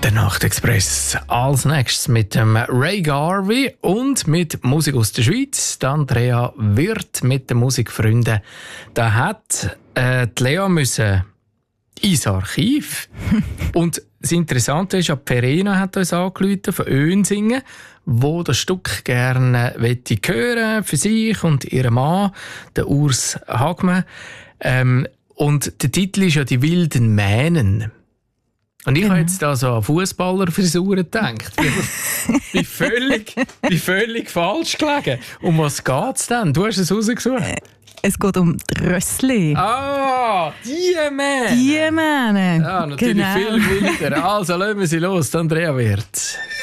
Der Nachtexpress als nächstes mit dem Ray Garvey und mit Musik aus der Schweiz. Die Andrea Wirth mit den Musikfreunden. Da hat die Lea müssen ins Archiv. Und das Interessante ist, Verena hat uns angerufen von Önsingen, wo das Stück gerne hören für sich und ihren Mann, den Urs Hagmann. Und der Titel ist ja «Die wilden Mähnen». Und ich habe jetzt da so an Fußballerfrisuren gedacht. Bin völlig falsch gelegen. Um was geht es denn? Du hast es rausgesucht. Es geht um die Rössli. Ah, die Mähne. Die Mähne. Ja, natürlich viel wilder. Also lassen wir sie los, Andrea Wirth.